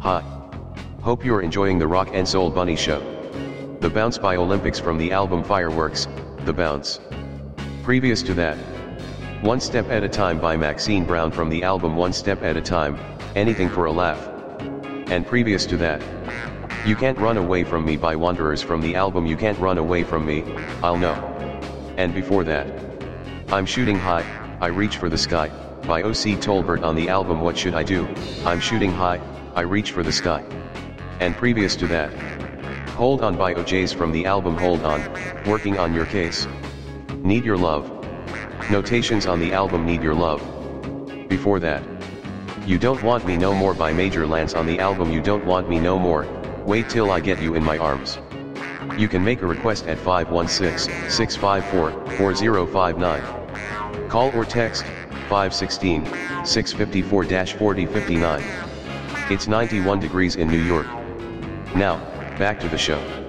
Hi. Hope you're enjoying the Rock and Soul Bunny Show. The Bounce by Olympics from the album Fireworks, The Bounce. Previous to that, One Step at a Time by Maxine Brown from the album One Step at a Time, Anything for a Laugh. And previous to that, You Can't Run Away From Me by Wanderers from the album You Can't Run Away From Me, I'll Know. And before that, I'm Shooting High, I Reach for the Sky, by O.C. Tolbert on the album What Should I Do, I'm Shooting High, I Reach for the Sky. And previous to that, Hold On by O'Jays from the album Hold On, Working on Your Case. Need Your Love. Notations on the album Need Your Love. Before that, You Don't Want Me No More by Major Lance on the album You Don't Want Me No More, Wait Till I Get You in My Arms. You can make a request at 516-654-4059. Call or text 516-654-4059. It's 91 degrees in New York. Now, back to the show.